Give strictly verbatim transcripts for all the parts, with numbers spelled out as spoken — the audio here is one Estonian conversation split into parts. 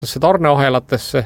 tarneahelatesse,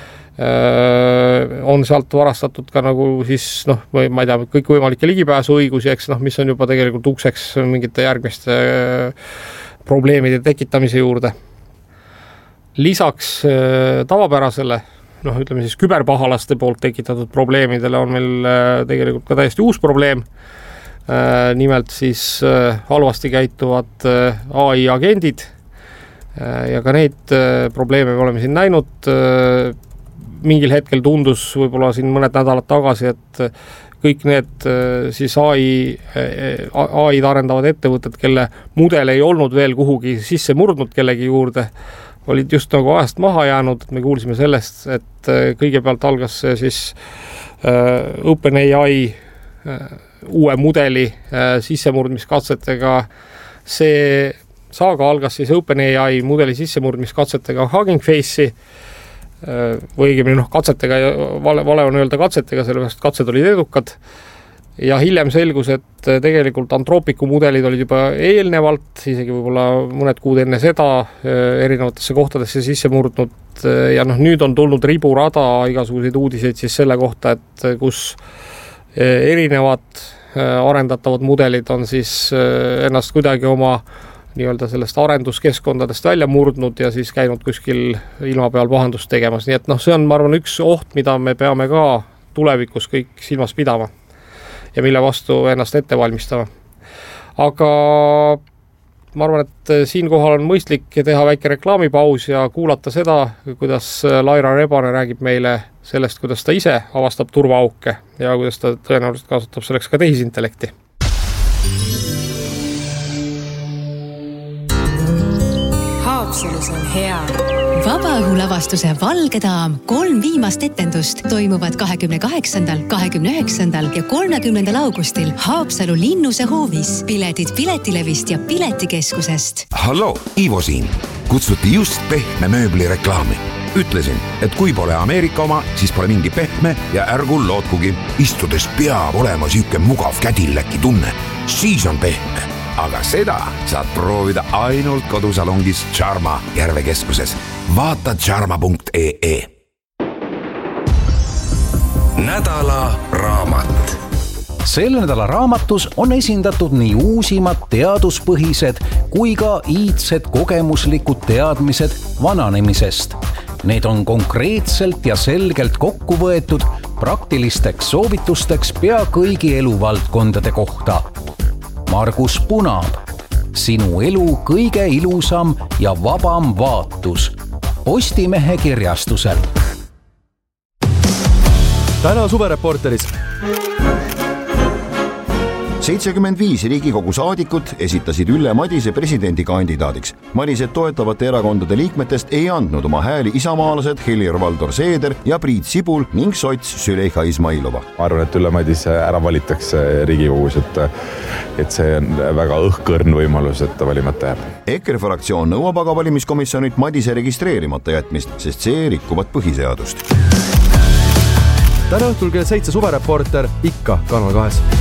on sealt varastatud ka nagu siis, noh, või ma ei tea, kõik võimalikke ligipääsuõigusi, eks, noh, mis on juba tegelikult ukseks mingite järgmiste probleemide tekitamise juurde. Lisaks tavapärasele, noh, ütleme siis küberpahalaste poolt tekitatud probleemidele on meil tegelikult ka täiesti uus probleem. Nimelt siis halvasti käituvad A I agendid ja ka neid probleeme me oleme siin näinud. Mingil hetkel tundus võib-olla siin mõned nädalad tagasi, et kõik need siis A I, A I-d arendavad ettevõtted, kelle mudel ei olnud veel kuhugi sisse murdnud kellegi juurde, olid just nagu ajast maha jäänud. Me kuulsime sellest, et kõigepealt algas see siis OpenAI uue mudeli sissemurdmiskatsetega. See saaga algas siis OpenAI mudeli sissemurdmiskatsetega Hugging Face'i, või õigemini noh, katsetega, vale, vale on öelda katsetega, sellepärast katsed olid edukad. Ja hiljem selgus, et tegelikult Anthropicu mudelid olid juba eelnevalt, isegi võib-olla mõned kuud enne seda erinevatesse kohtadesse sisse murdnud. Ja noh, nüüd on tulnud riburada igasuguseid uudiseid siis selle kohta, et kus erinevad arendatavad mudelid on siis ennast kuidagi oma nii-öelda sellest arenduskeskkondadest välja murdnud ja siis käinud kuskil ilma peal pahandust tegemas. Nii et noh, see on, ma arvan, üks oht, mida me peame ka tulevikus kõik silmas pidama ja mille vastu ennast ette valmistama. Aga ma arvan, et siinkohal on mõistlik teha väike reklaamipaus ja kuulata seda, kuidas Laira Rebane räägib meile sellest, kuidas ta ise avastab turvaauke ja kuidas ta tõenäoliselt kasutab selleks ka tehisintellekti. Haapsalus on hea. Vabaõhulavastuse Valge daam kolm viimast etendust toimuvad kahekümne kaheksandal, kahekümne üheksandal ja kolmekümnendal augustil Haapsalu Linnuse hoovis. Piletid Piletilevist ja Piletikeskusest. Hallo, Ivo siin. Kutsuti just pehme mööbli reklaami. Ütlesin, et kui pole Ameerika oma, siis pole mingi pehme ja ärgu lootkugi. Istudes peab olema süüke mugav kädilläki tunne. Siis on pehme. Aga seda saad proovida ainult kodusalongis Charma Järvekeskuses. Vaata charma punkt ee e. Nädala raamat. Selle nädala raamatus on esindatud nii uusimad teaduspõhised kui ka iidsed kogemuslikud teadmised vananemisest. Need on konkreetselt ja selgelt kokku võetud praktilisteks soovitusteks pea kõigi eluvaldkondade kohta. Margus Punaab, sinu elu kõige ilusam ja vabam vaatus. Postimehe kirjastusel. Täna suvereporteris. seitsekümmend viis Riigikogu saadikut esitasid Ülle Madise presidendikandidaadiks. Madiset toetavate erakondade liikmetest ei andnud oma hääli isamaalased Helir-Valdor Seeder ja Priit Sibul ning sots Süleyxa Izmailova. Ma arvan, et Ülle Madise ära valittakse Riigikogus, et, et see on väga õhkõrn võimalus, et ta valimata jääb. EKRE fraktsioon nõuab aga valimiskomisjonilt Madise registreerimata jätmist, sest see rikkuvad põhiseadust. Täna õhtul kell seitse suvereporter ikka Kanal kahes.